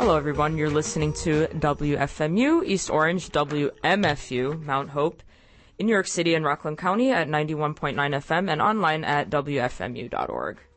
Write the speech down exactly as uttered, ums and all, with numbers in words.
Hello, everyone. You're listening to W F M U, East Orange, W M F U, Mount Hope, in New York City and Rockland County at ninety-one point nine F M and online at W F M U dot org.